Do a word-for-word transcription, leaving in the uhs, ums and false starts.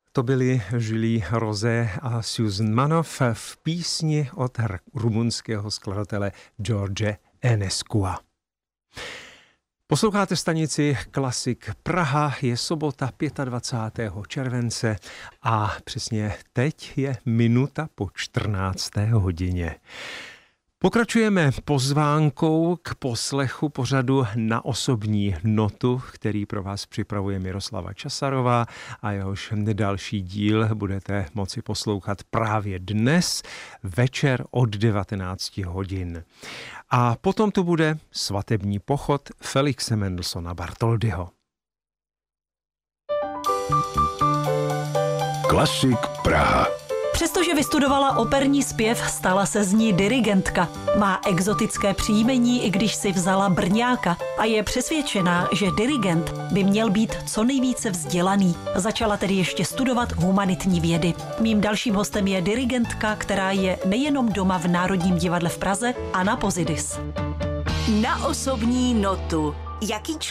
To byli Julie Rosé a Susan Manoff v písni od rumunského skladatele George Enescua. Posloucháte stanici Klasik Praha, je sobota dvacátého pátého července a přesně teď je minuta po čtrnácté hodině. Pokračujeme pozvánkou k poslechu pořadu Na osobní notu, který pro vás připravuje Miroslava Časarová a jehož další díl budete moci poslouchat právě dnes večer od devatenáct hodin. A potom tu bude svatební pochod Felixe Mendelssohna Bartholdyho. Klasik Praha. Přestože vystudovala operní zpěv, stala se z ní dirigentka. Má exotické příjmení, i když si vzala Brňáka a je přesvědčená, že dirigent by měl být co nejvíce vzdělaný. Začala tedy ještě studovat humanitní vědy. Mým dalším hostem je dirigentka, která je nejenom doma v Národním divadle v Praze, Anna Pozidis. Na osobní notu. Jaký